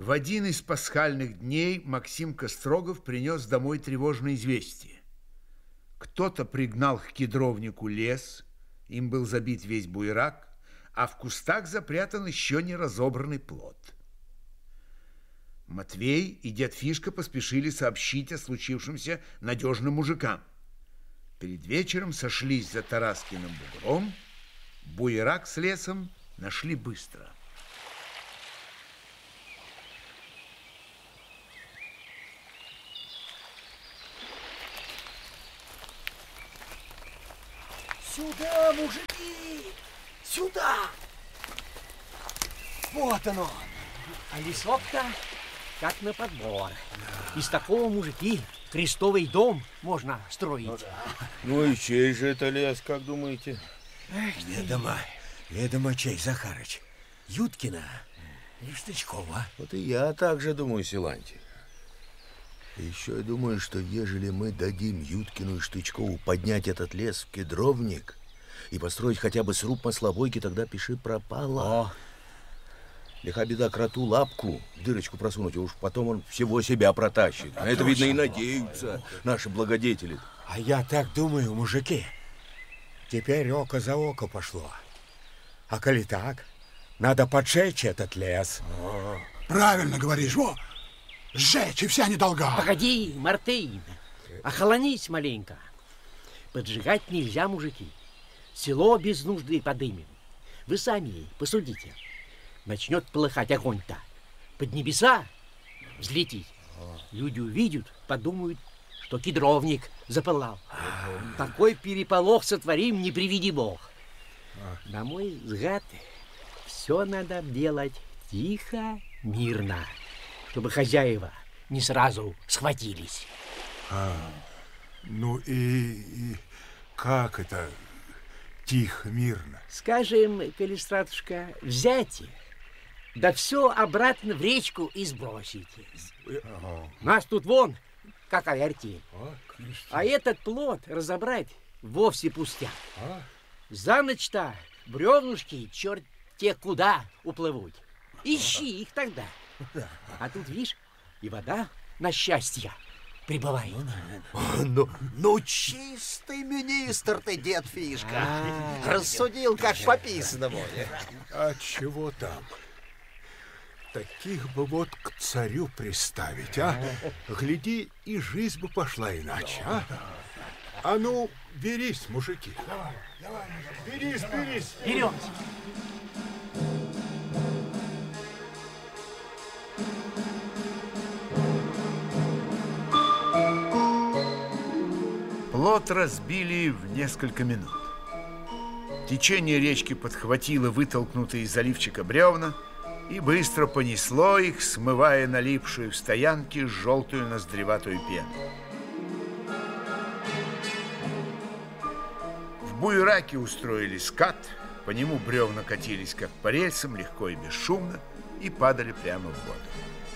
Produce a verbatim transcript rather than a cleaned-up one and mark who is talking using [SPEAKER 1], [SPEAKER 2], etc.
[SPEAKER 1] В один из пасхальных дней Максим Кострогов принес домой тревожное известие. Кто-то пригнал к кедровнику лес, им был забит весь буерак, а в кустах запрятан еще не разобранный плод. Матвей и дед Фишка поспешили сообщить о случившемся надежным мужикам. Перед вечером сошлись за Тараскиным бугром, буерак с лесом нашли быстро.
[SPEAKER 2] Сюда, мужики! Сюда! Вот оно!
[SPEAKER 3] А лесок-то как на подбор. Из такого, мужики, крестовый дом можно строить. Ну,
[SPEAKER 4] да. Ну и чей же это лес, как думаете?
[SPEAKER 2] Эх, ведомо, ведомо чей, Захарыч. Юткина и Штычкова.
[SPEAKER 4] Вот и я так же думаю, Силантий. Еще я думаю, что ежели мы дадим Юткину и Штычкову поднять этот лес в кедровник и построить хотя бы сруб маслобойки, тогда пиши пропало. О. Лиха беда кроту лапку в дырочку просунуть, и уж потом он всего себя протащит. На это, видно, и надеются наши благодетели.
[SPEAKER 2] А я так думаю, мужики, теперь око за око пошло. А коли так, надо поджечь этот лес.
[SPEAKER 5] О. Правильно говоришь, во! Сжечь, и вся недолга.
[SPEAKER 3] Погоди, Мартын, охолонись маленько. Поджигать нельзя, мужики. Село без нужды подымем. Вы сами посудите. Начнет полыхать огонь-то. Под небеса взлетит. Люди увидят, подумают, что кедровник запылал. Такой переполох сотворим, не приведи Бог. На мой взгляд, все надо делать тихо, мирно, чтобы хозяева не сразу схватились.
[SPEAKER 5] А, ну и, и как это тихо, мирно?
[SPEAKER 3] Скажем, Калистратушка, взять их, да все обратно в речку и сбросите. Ага. Нас тут вон какая артель. А, а этот плод разобрать вовсе пустяк. А? За ночь-то бревнушки черт те куда уплывут. Ищи их тогда. А тут, видишь, и вода на счастье прибывает.
[SPEAKER 2] Ну, ну чистый министр ты, дед Фишка. А-а-а. Рассудил, как по писанному.
[SPEAKER 5] А чего там? Таких бы вот к царю приставить, а? Гляди, и жизнь бы пошла иначе, а? А ну, берись, мужики. Давай, давай, берись, берись.
[SPEAKER 3] Берем.
[SPEAKER 1] Плот разбили в несколько минут. Течение речки подхватило вытолкнутые из заливчика бревна и быстро понесло их, смывая налипшую в стоянке желтую ноздреватую пену. В буераке устроили скат, по нему бревна катились как по рельсам, легко и бесшумно, и падали прямо в воду.